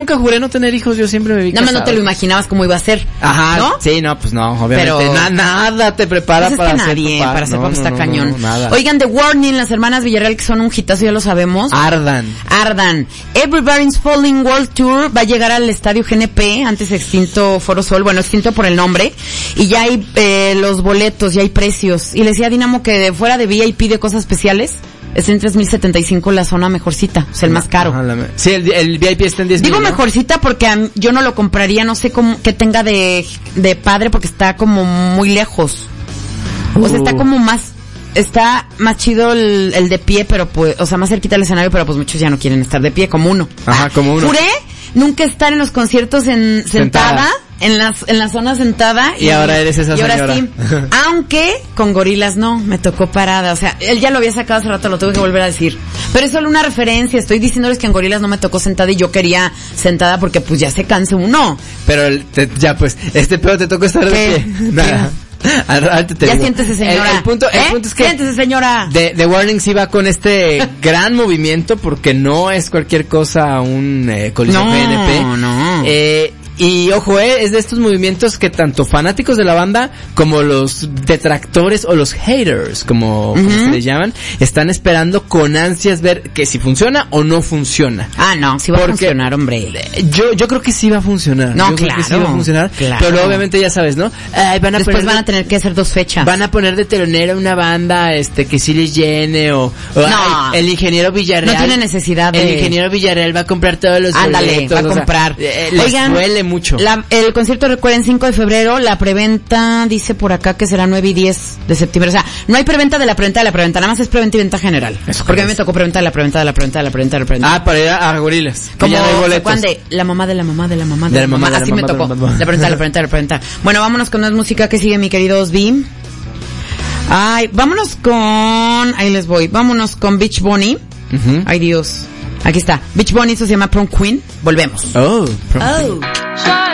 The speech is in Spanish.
nunca juré no tener hijos, yo siempre me vi Nada más no te lo imaginabas cómo iba a ser. Ajá, ¿no? Sí, no, pues no, obviamente. Pero nada te prepara pues para es que ser nadie, papá. para ser papá está cañón. Nada. Oigan, The Warning, las hermanas Villarreal, que son un hitazo, ya lo sabemos. Ardan. Everybody's Falling World Tour va a llegar al estadio GNP, antes extinto Foro Sol, bueno, extinto por el nombre, y ya hay los boletos, ya hay precios. Y le decía a Dinamo que fuera de VIP de cosas especiales, está en 3,075 la zona mejorcita, o sea, el más caro. Ajá, sí, el VIP está en 10,000. Digo ¿no? mejorcita porque yo no lo compraría, no sé cómo que tenga de padre, porque está como muy lejos. O sea, está más chido el de pie, pero pues, o sea, más cerquita del escenario, pero pues muchos ya no quieren estar de pie, como uno. Ajá, como uno. Juré nunca estar en los conciertos sentada. En la zona sentada. Y ahora eres esa señora. Y ahora sí. Aunque con Gorilas no, me tocó parada. O sea, él ya lo había sacado hace rato, lo tuve que volver a decir. Pero es solo una referencia. Estoy diciéndoles que en Gorilas no me tocó sentada y yo quería sentada porque pues ya se cansa uno. Pero ya pues, pedo te tocó estar de pie. Nada. Ya siéntese, señora. El punto es que siéntese, señora. The Warning sí va con este gran movimiento, porque no es cualquier cosa un coliseo GNP. No. Y ojo, es de estos movimientos que tanto fanáticos de la banda como los detractores o los haters, como se les llaman, están esperando con ansias ver que si funciona o no funciona. Ah, no, sí va a funcionar, hombre. Yo creo que sí va a funcionar. No, yo creo que sí va a funcionar. Claro. Pero luego, obviamente ya sabes, ¿no? Después van a tener que hacer 2 fechas. Van a poner de telonera una banda que sí les llene no. El ingeniero Villarreal. No tiene necesidad de... El ingeniero Villarreal va a comprar todos los boletos. Va a comprar. Les duele mucho. El concierto, recuerden, 5 de febrero, la preventa dice por acá que será 9 y 10 de septiembre. O sea, no hay preventa de la preventa, nada más es preventa y venta general. Eso, porque a mí me tocó preventa de la preventa. Ah, para ir a Gorilas. Como ya no hay boletos. la mamá. Así me tocó. La preventa. Bueno, vámonos con más música. Que sigue, mi querido Osby? Ay, vámonos con Beach Bunny. Ay, Dios. Aquí está. Beach Bunny, eso se llama Prom Queen. Volvemos. Prom Queen.